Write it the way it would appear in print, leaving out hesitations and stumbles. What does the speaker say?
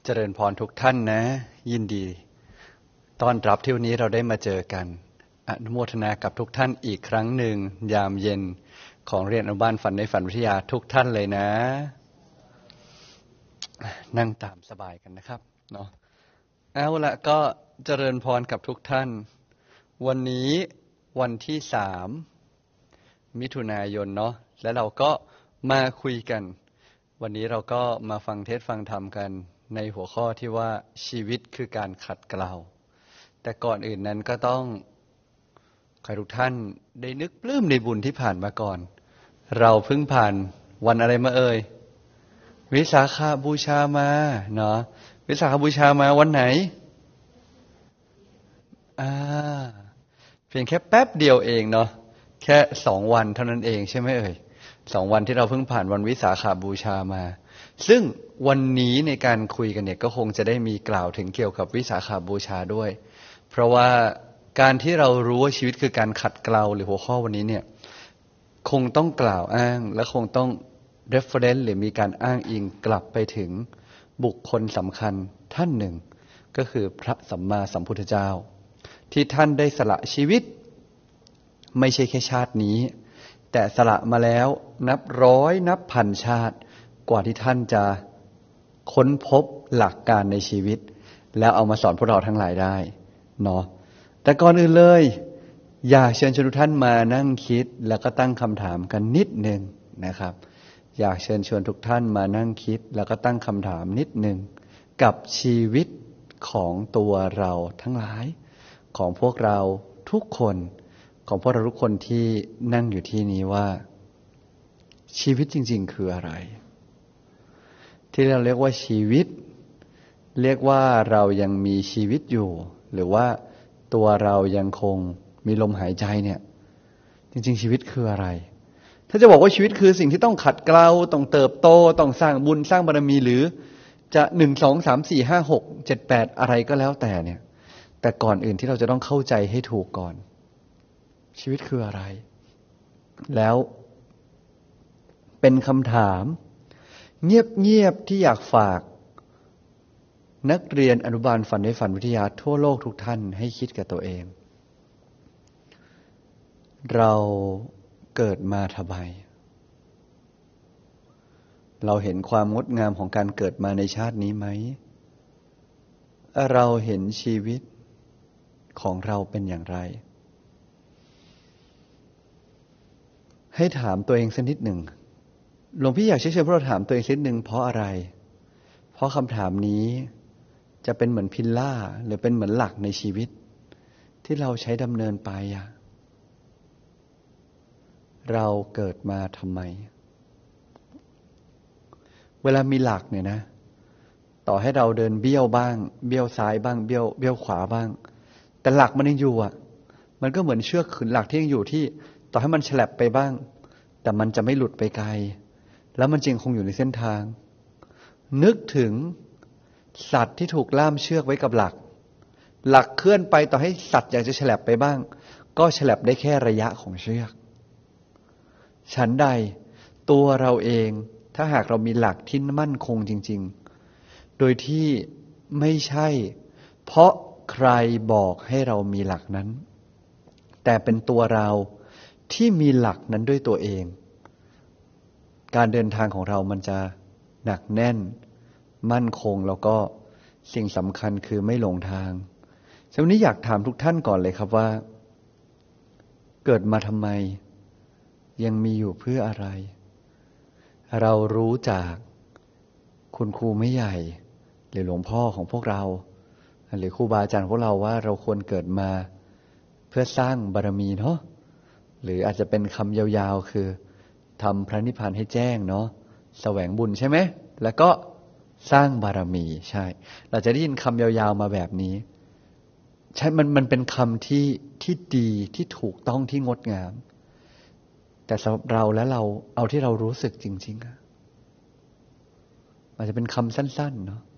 เจริญพรทุกท่านนะยินดีต้อนรับที่วันนี้เราได้มาเจอกันอนุโมทนากับทุกท่านอีกครั้งหนึ่งยามเย็นของเรียนอนุบาลฝันในฝันวิทยาทุกท่านเลยนะนั่งตามสบายกันนะครับเนาะเอาละก็เจริญพรกับทุกท่านวันนี้วันที่3 มิถุนายนเนาะและเราก็มาคุยกันวันนี้เราก็มาฟังเทศน์ฟังธรรมกันในหัวข้อที่ว่าชีวิตคือการขัดเกลาแต่ก่อนอื่นนั้นก็ต้องขอให้ทุกท่านได้นึกปลื้มในบุญที่ผ่านมาก่อนเราเพิ่งผ่านวันอะไรมาเอ่ยวิสาขบูชามาเนาะวิสาขบูชามาวันไหนเพียงแค่แป๊บเดียวเองเนาะแค่2 วันเท่านั้นเองใช่ไหมเอ่ย2 วันที่เราเพิ่งผ่านวันวิสาขบูชามาซึ่งวันนี้ในการคุยกันเนี่ยก็คงจะได้มีกล่าวถึงเกี่ยวกับวิสาขบูชาด้วยเพราะว่าการที่เรารู้ว่าชีวิตคือการขัดเกลาหรือหัวข้อวันนี้เนี่ยคงต้องกล่าวอ้างและคงต้อง reference หรือมีการอ้างอิงกลับไปถึงบุคคลสำคัญท่านหนึ่งก็คือพระสัมมาสัมพุทธเจ้าที่ท่านได้สละชีวิตไม่ใช่แค่ชาตินี้แต่สละมาแล้วนับร้อยนับพันชาติกว่าที่ท่านจะค้นพบหลักการในชีวิตแล้วเอามาสอนพวกเราทั้งหลายได้เนาะแต่ก่อนอื่นเลยอยากเชิญชวนทุกท่านมานั่งคิดแล้วก็ตั้งคำถามกันนิดนึงนะครับอยากเชิญชวนทุกท่านมานั่งคิดแล้วก็ตั้งคำถามนิดนึงกับชีวิตของตัวเราทั้งหลายของพวกเราทุกคนของพวกเราทุกคนที่นั่งอยู่ที่นี้ว่าชีวิตจริงๆคืออะไรที่เราเรียกว่าชีวิตเรียกว่าเรายังมีชีวิตอยู่หรือว่าตัวเรายังคงมีลมหายใจเนี่ยจริงๆชีวิตคืออะไรถ้าจะบอกว่าชีวิตคือสิ่งที่ต้องขัดเกลาต้องเติบโตต้องสร้างบุญสร้างบารมีหรือจะ1 2 3 4 5 6 7 8อะไรก็แล้วแต่เนี่ยแต่ก่อนอื่นที่เราจะต้องเข้าใจให้ถูกก่อนชีวิตคืออะไรแล้วเป็นคำถามเงียบๆที่อยากฝากนักเรียนอนุบาลฝันในฝันวิทยาทั่วโลกทุกท่านให้คิดกับตัวเองเราเกิดมาทำไมเราเห็นความงดงามของการเกิดมาในชาตินี้ไหมเราเห็นชีวิตของเราเป็นอย่างไรให้ถามตัวเองสักนิดหนึ่งหลวงพี่อยากเชิญพวกเราถามตัวเองสักนิดหนึ่งเพราะอะไรเพราะคำถามนี้จะเป็นเหมือนพิลล่าหรือเป็นเหมือนหลักในชีวิตที่เราใช้ดำเนินไปเราเกิดมาทำไมเวลามีหลักเนี่ยนะต่อให้เราเดินเบี้ยวบ้างเบี้ยวซ้ายบ้างเบี้ยวขวาบ้างแต่หลักมันยังอยู่มันก็เหมือนเชือกขึงหลักที่ยังอยู่ที่ต่อให้มันฉลับไปบ้างแต่มันจะไม่หลุดไปไกลแล้วมันจริงคงอยู่ในเส้นทางนึกถึงสัตว์ที่ถูกล่ามเชือกไว้กับหลักเคลื่อนไปต่อให้สัตว์อยากจะฉลับไปบ้างก็ฉลับได้แค่ระยะของเชือกฉันใดตัวเราเองถ้าหากเรามีหลักที่มั่นคงจริงๆโดยที่ไม่ใช่เพราะใครบอกให้เรามีหลักนั้นแต่เป็นตัวเราที่มีหลักนั้นด้วยตัวเองการเดินทางของเรามันจะหนักแน่นมั่นคงแล้วก็สิ่งสำคัญคือไม่หลงทางวันนี้อยากถามทุกท่านก่อนเลยครับว่าเกิดมาทำไมยังมีอยู่เพื่ออะไรเรารู้จากคุณครูไม่ใหญ่หรือหลวงพ่อของพวกเราหรือครูบาอาจารย์พวกเราว่าเราควรเกิดมาเพื่อสร้างบารมีเนาะหรืออาจจะเป็นคำยาวๆคือทำพระนิพพานให้แจ้งเนาะแสวงบุญใช่ไหมแล้วก็สร้างบารมีใช่เราจะได้ยินคำยาวๆมาแบบนี้ใช่มันเป็นคำที่ดีที่ถูกต้องที่งดงามแต่สำหรับเราและเราเอาที่เรารู้สึกจริงๆอาจจะเป็นคำสั้นๆเนาะ